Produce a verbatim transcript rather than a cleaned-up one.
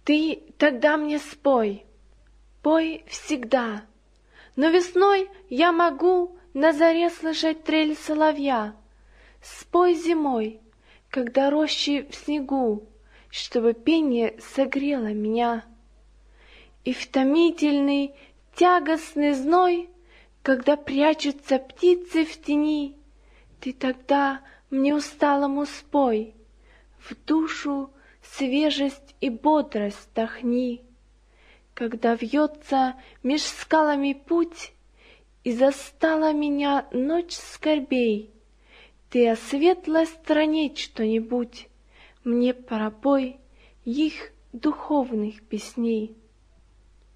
Ты тогда мне спой, пой всегда, но весной я могу на заре слышать трель соловья. Спой зимой, когда рощи в снегу, чтобы пение согрело меня. И в томительный, тягостный зной, когда прячутся птицы в тени, ты тогда мне усталому спой, в душу свежесть и бодрость вдохни. Когда вьется меж скалами путь, и застала меня ночь скорбей, ты о светлой стране что-нибудь мне пропой их духовных песней.